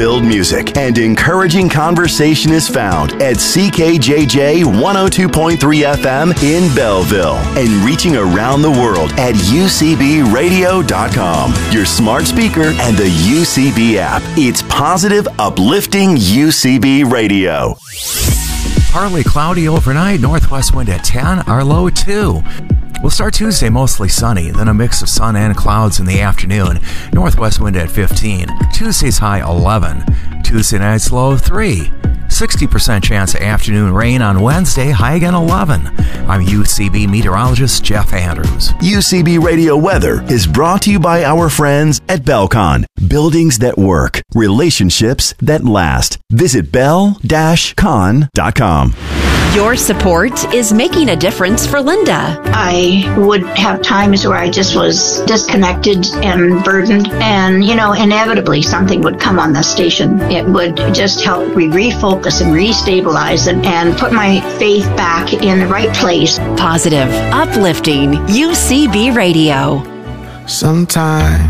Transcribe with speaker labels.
Speaker 1: fun-filled music and encouraging conversation is found at CKJJ 102.3 FM in Belleville and reaching around the world at UCBradio.com, your smart speaker, and the UCB app. It's positive, uplifting UCB Radio.
Speaker 2: Partly cloudy overnight, northwest wind at 10, our low 2. We'll start Tuesday mostly sunny, then a mix of sun and clouds in the afternoon. Northwest wind at 15. Tuesday's high 11. Tuesday night's low 3. 60% chance of afternoon rain on Wednesday, high again 11. I'm UCB meteorologist Jeff Andrews.
Speaker 1: UCB Radio weather is brought to you by our friends at Belcon. Buildings that work, relationships that last. Visit bell-con.com.
Speaker 3: Your support is making a difference for Linda.
Speaker 4: I would have times where I just was disconnected and burdened, and, inevitably something would come on the station. It would just help me refocus and restabilize and put my faith back in the right place.
Speaker 3: Positive, uplifting, UCB Radio.
Speaker 5: Sometimes